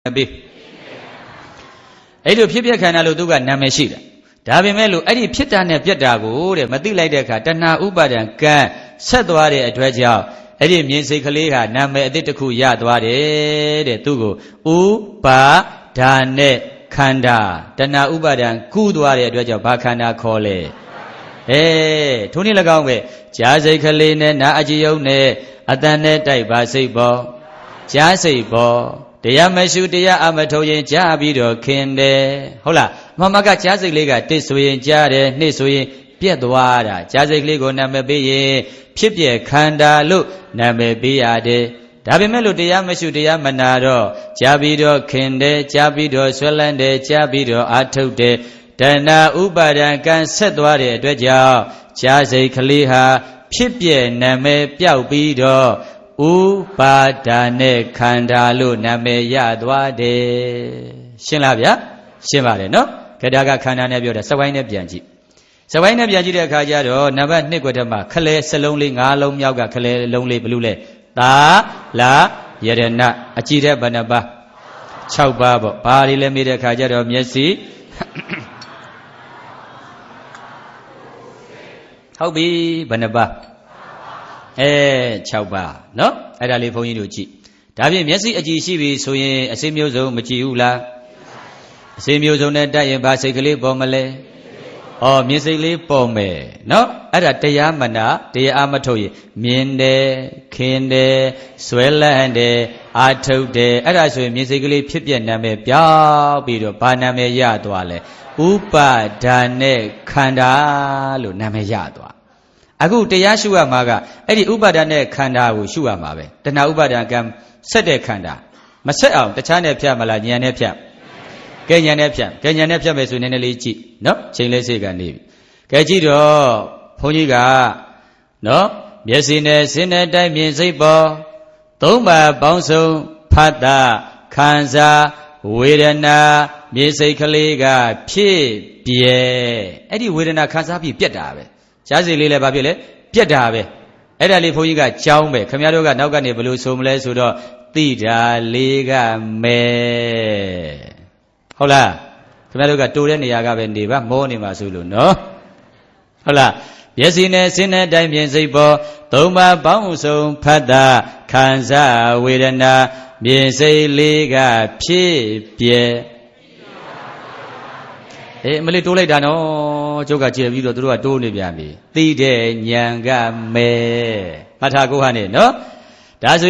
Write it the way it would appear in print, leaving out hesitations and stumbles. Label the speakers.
Speaker 1: ပေးအဲ့လိုဖြစ်ပြခန္ဓာလို့သူကနာမည်ရှိတာဒါပေမဲ့လို့အဲ့ဒီဖြစ်တာနဲ့ပြက်တာကိုတဲ့မသိလိုက်တဲ့အခါတဏှာဥပါဒံကံဆက်သွားတဲ့အတွက်ကြောင့်အဲ့ဒီမြင်စိတ်ကလေးဟာနာမည်အသစ်တစ်ခုရသွားတယ်တဲ့သူကိုဥပါဒါနဲ့ခန္ဓာတဏှာဥပါဒံကူးသွားတဲ့အတွက်ကြောင့်ဘာခန္ဓာခေါ်လဲထိုနည်း၎င်းပဲကြားစိတ်ကလေးနဲ့နာအကြည့်ယုံနဲ့အတန်နဲ့တိုက်ပါစိတ်ပေါ်ကြားစိတ်ပေါ်တရားမရှုတရားအမထုတ်ရင်ကြားပြီးတော့ခင်တယ်ဟုတ်လားမမကကြားစိတ်လေးကတစ်ဆိုရင်ကြားတယ်နှစ်ဆိုရင်ပြက်သွားတာကြားစိတ်ကလေးကိုနာမည်ပေးရင်ဖြစ်ပြခန္ဓာလို့နာမည်ပေးရတယ်ဒါပေမဲ့လို့တရားမရှုတရားမနာတော့ကြားပြီးတော့ခင်တယ်ကြားပြီးတော့ဆွဲလန်းတယ်ကြားပြီးတော့အာထုတ်တယ်တဏှာဥပါဒံကံဆက်သွားတဲ့အတွက်ကြောင့်ကြားစိတ်ကလေးဟာဖြစ်ပြနာမည်ပြောက်ပြီးတော့ဥပါဒါနဲ့ခန္ဓာလို့နာမည်ရသွားတယ်ရှင်းလားဗျာရှင်းပါတယ်နော်ခဒါကခန္ဓာနဲ့ပြောတယ်စက်ဝိုင်းနဲ့ပြန်ကြည့်စက်ဝိုင်းနဲ့ပြန်ကြည့်တဲ့အခါကျတော့နံပါတ်2ခွက်ထဲမှာခလဲစလုံးလေး5လုံးမြောက်ကခလဲလုံးလေးဘလူးလဲသာလာယရဏအကြည့်တဲ့ဘယ်နှပါ6ပါးပေါ့ဘာတွေလဲမေးတဲ့အခါကျတော့မျက်စိဟုတ်ပြီဘယ်နှပါ6ပါးနော်အဲ့ဒါလေးဘုန်းကြီးတို့ကြည့်ဒါဖြင့်မျက်စိအကြည့်ရှိပြီဆိုရင်အစိမျိုးစုံမကြည့်ဘူးလားအစိမျိုးစုံနဲ့တက်ရင်ဘာစိတ်ကလေးပေါ်မလဲမြင်စိတ်လေးပေါ်မယ်နော်အဲ့ဒါတရားမနာတရားမထုတ်ရင်မြင်တယ်ခင်တယ်ဆွဲလန်းတယ်အာထုတ်တယ်အဲ့ဒါဆိုရင်မြင်စိတ်ကလေးဖြစ်ပြနာမည်ပြောက်ပြီးတော့ဘာနာမည်ရသွားလဲဥပါဒါနဲ့ခန္ဓာလို့နာမည်ရသွားအခုတရားရှုရမှာကအဲ့ဒီဥပါဒာနဲ့ခန္ဓာကိုရှုရမှာပဲတဏှာဥပါဒံကံဆက်တဲ့ခန္ဓာမဆက်အောင်တခြားနဲ့ဖြတ်မလားဉာဏ်နဲ့ဖြတ်ကဲဉာဏ်နဲ့ဖြတ်ကဲဉာဏ်နဲ့ဖြတ်မယ်ဆိုနည်းနည်းလေးကြည့်နော်ချိန်လေးစိတ်ကနေပြီကဲကြည့်တော့ဘုန်းကြီးကနော်မျက်စိနဲ့စင်းနဲ့တိုက်မြင်စိတ်ပေါ်သုံးပါပေါင်းစုံဖတ်တာခံစားဝေဒနာမြင်စိတ်ကလေးကဖြစ်ပြဲအဲ့ဒီဝေဒနာခံစားပြီးပြက်တာပဲကြားစိတ်လေးလည်းဘာဖြစ်လဲပြက်တာပဲအဲ့ဒါလေးဘုန်းကြီးကကြောင်းပဲခင်ဗျားတို့ကနောက်ကနေဘယ်လိုဆိုမလဲဆိုတော့သိတာလေးကမဲဟုတ်လားခင်ဗျားတို့ကတိုးတဲ့နေရာကပဲနေပါမောနေမှာဆိုလို့နော်ဟုတ်လားမျက်စိနဲ့စင်းနဲ့တိုင်းမြင်စိတ်ပေါ်သုံးပါးပေါင်းစုံဖတ်တာခံစားဝေဒနာမြင်စိတ်လေးကဖြစ်ပြဲမလေးတိုးလိုက်တာနော်ကျုပ်ကကြည့်ပြီးတော့သူတို့ကတိုးနေပြန်ပြီသိတဲ့ဉာဏ်ကမဲမှတ်ထားကိုဟာနေနော်ဒါဆို